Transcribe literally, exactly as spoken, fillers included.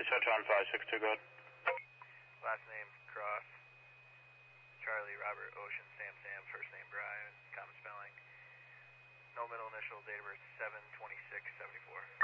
Center on five six two, go ahead. Last name, Cross. Charlie, Robert, Ocean, Sam, Sam, first name, Brian, common spelling. No middle initial, date of birth, seven twenty-six seventy-four.